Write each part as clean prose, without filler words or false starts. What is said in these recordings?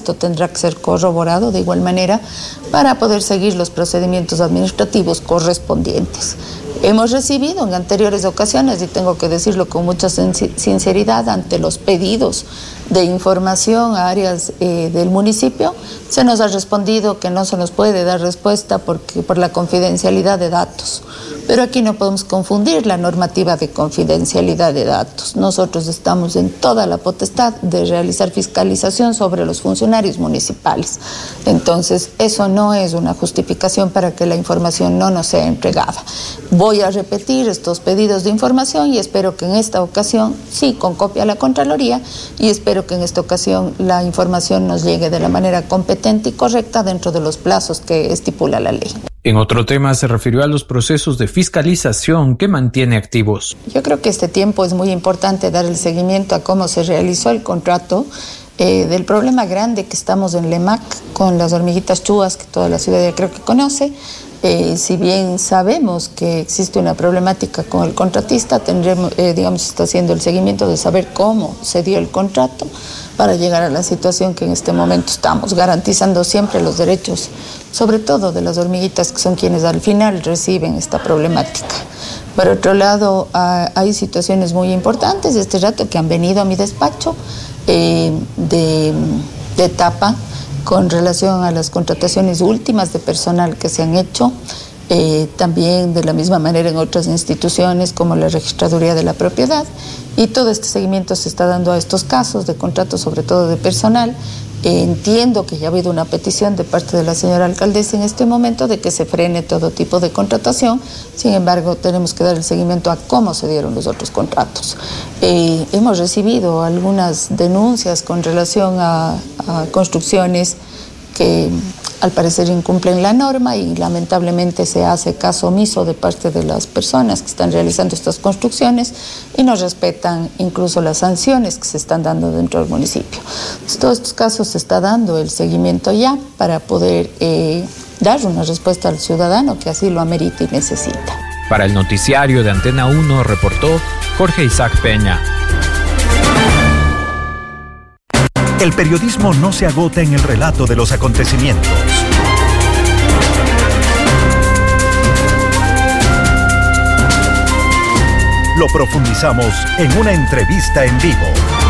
esto tendrá que ser corroborado de igual manera para poder seguir los procedimientos administrativos correspondientes. Hemos recibido en anteriores ocasiones, y tengo que decirlo con mucha sinceridad, ante los pedidos de información a áreas del municipio, se nos ha respondido que no se nos puede dar respuesta por la confidencialidad de datos. Pero aquí no podemos confundir la normativa de confidencialidad de datos. Nosotros estamos en toda la potestad de realizar fiscalización sobre los funcionarios municipales. Entonces, eso no es una justificación para que la información no nos sea entregada. Voy a repetir estos pedidos de información y espero que en esta ocasión, sí, con copia a la Contraloría, y espero que en esta ocasión la información nos llegue de la manera competente y correcta dentro de los plazos que estipula la ley. En otro tema se refirió a los procesos de fiscalización que mantiene activos. Yo creo que este tiempo es muy importante dar el seguimiento a cómo se realizó el contrato del problema grande que estamos en Lemac con las hormiguitas chúas, que toda la ciudadanía creo que conoce. Si bien sabemos que existe una problemática con el contratista, está haciendo el seguimiento de saber cómo se dio el contrato para llegar a la situación que en este momento estamos, garantizando siempre los derechos, sobre todo de las hormiguitas, que son quienes al final reciben esta problemática. Por otro lado, hay situaciones muy importantes de este rato que han venido a mi despacho de etapa con relación a las contrataciones últimas de personal que se han hecho, también de la misma manera en otras instituciones como la Registraduría de la Propiedad, y todo este seguimiento se está dando a estos casos de contratos, sobre todo de personal. Entiendo que ya ha habido una petición de parte de la señora alcaldesa en este momento de que se frene todo tipo de contratación. Sin embargo, tenemos que dar el seguimiento a cómo se dieron los otros contratos. Hemos recibido algunas denuncias con relación a construcciones que al parecer incumplen la norma y lamentablemente se hace caso omiso de parte de las personas que están realizando estas construcciones y no respetan incluso las sanciones que se están dando dentro del municipio. En todos estos casos se está dando el seguimiento ya para poder dar una respuesta al ciudadano que así lo amerita y necesita. Para el noticiario de Antena 1 reportó Jorge Isaac Peña. El periodismo no se agota en el relato de los acontecimientos. Lo profundizamos en una entrevista en vivo.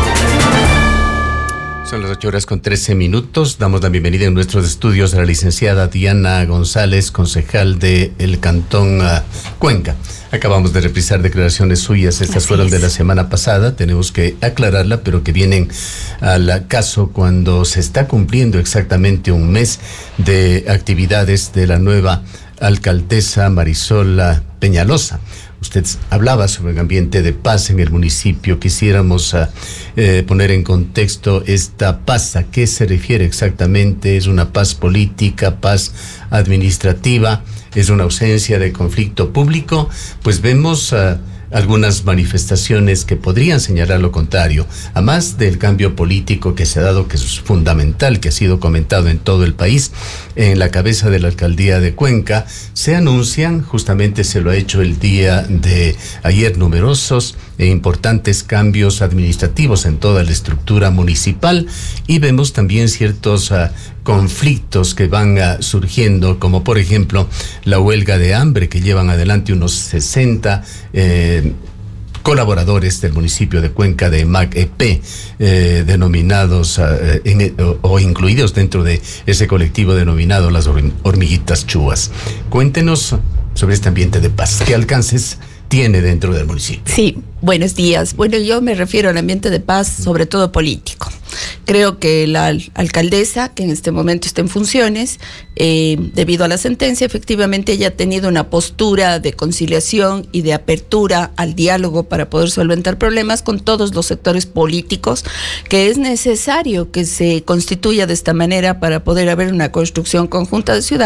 Son las 8:13. Damos la bienvenida en nuestros estudios a la licenciada Diana González, concejal del Cantón Cuenca. Acabamos de reprisar declaraciones suyas, estas fueron de la semana pasada, tenemos que aclararla, pero que vienen al caso cuando se está cumpliendo exactamente un mes de actividades de la nueva alcaldesa Marisol Peñalosa. Usted hablaba sobre el ambiente de paz en el municipio. Quisiéramos poner en contexto esta paz. ¿A qué se refiere exactamente? ¿Es una paz política, paz administrativa? ¿Es una ausencia de conflicto público? Pues vemos algunas manifestaciones que podrían señalar lo contrario. Además del cambio político que se ha dado, que es fundamental, que ha sido comentado en todo el país, en la cabeza de la alcaldía de Cuenca, se anuncian, justamente se lo ha hecho el día de ayer, numerosos e importantes cambios administrativos en toda la estructura municipal, y vemos también ciertos conflictos que van surgiendo, como por ejemplo la huelga de hambre que llevan adelante unos 60 colaboradores del municipio de Cuenca de MAC-EP, denominados o incluidos dentro de ese colectivo denominado las hormiguitas chúas. Cuéntenos sobre este ambiente de paz. ¿Qué alcances tiene dentro del municipio? Sí, buenos días. Bueno, yo me refiero al ambiente de paz, sobre todo político. Creo que la alcaldesa, que en este momento está en funciones, debido a la sentencia, efectivamente ella ha tenido una postura de conciliación y de apertura al diálogo para poder solventar problemas con todos los sectores políticos, que es necesario que se constituya de esta manera para poder haber una construcción conjunta de ciudad.